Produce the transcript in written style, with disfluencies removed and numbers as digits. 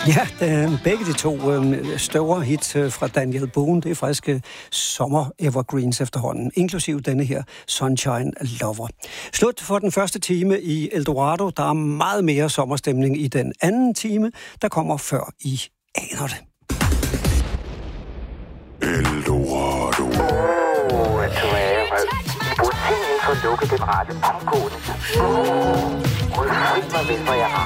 Ja, begge de to større hits fra Daniel Boone, det er faktisk sommer-evergreens efterhånden, inklusiv denne her Sunshine Lover. Slut for den første time i Eldorado. Der er meget mere sommerstemning i den anden time, der kommer før I aner det. Eldorado. Butikken for lukket den rette omgående. Rød mig vel, hvor jeg har.